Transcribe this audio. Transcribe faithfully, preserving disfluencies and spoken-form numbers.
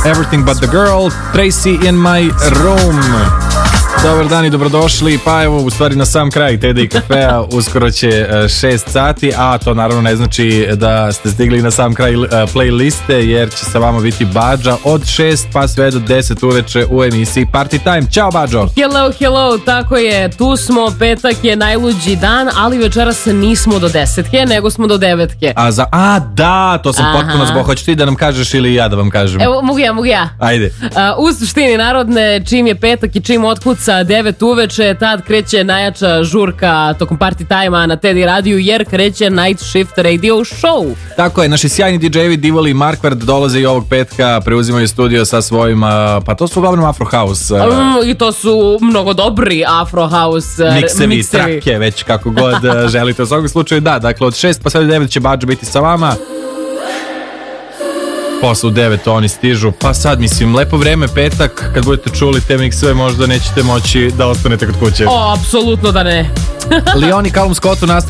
Everything But The Girl, Tracy In My Room. Dobar dan i dobrodošli, pa evo u stvari na sam kraj Teddy Kafea, uskoro će šest sati, a to naravno ne znači da ste stigli na sam kraj playliste, jer će sa vama biti Badža od šest pa sve do deset uveče u emisiji Party Time. Ćao Badžo! Hello, hello, tako je, tu smo, petak je najluđi dan, ali večeras nismo do desetke, nego smo do devetke. A, za, a da, to sam Aha. potpuno zbog, hoćeš ti da nam kažeš ili ja da vam kažem? Evo, mogu ja, mogu ja. Ajde. Uh, u suštini narodne, čim je petak i čim otkuca devet uveče, tad kreće najjača žurka tokom Party Time-a na Teddy radiju, jer kreće Night Shift Radio Show. Tako je, naši sjajni didžeji Divoli i Markvard dolaze i ovog petka, preuzimaju studio sa svojim, pa to su uglavnom Afro House. Um, I to su mnogo dobri Afro House uh, miksevi, miksevi. trake, već kako god želite. U svakom slučaju da, dakle od šest pa sve do devet će Badža biti sa vama. Posle u devet oni stižu, pa sad mislim, lepo vreme, petak, kad budete čuli te mikseve možda nećete moći da ostanete kod kuće. O, apsolutno da ne. Leon i Callum Scottu nastavljaju